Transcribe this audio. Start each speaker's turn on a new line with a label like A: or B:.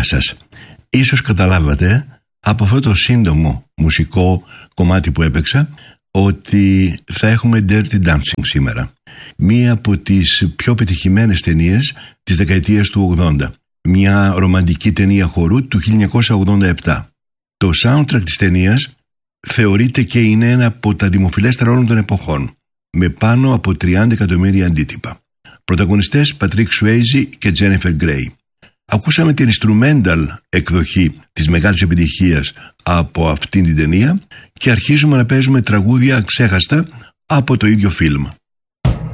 A: σας. Ίσως καταλάβατε από αυτό το σύντομο μουσικό κομμάτι που έπαιξα ότι θα έχουμε Dirty Dancing σήμερα. Μία από τις πιο πετυχημένες ταινίες της δεκαετίας του 80. Μια ρομαντική ταινία χορού του 1987. Το soundtrack της ταινίας θεωρείται και είναι ένα από τα δημοφιλέστερα όλων των εποχών, με πάνω από 30 εκατομμύρια αντίτυπα. Πρωταγωνιστές Patrick Swayze και Jennifer Grey. Ακούσαμε την instrumental εκδοχή της μεγάλης επιτυχίας από αυτήν την ταινία και αρχίζουμε να παίζουμε τραγούδια ξέχαστα από το ίδιο φιλμ.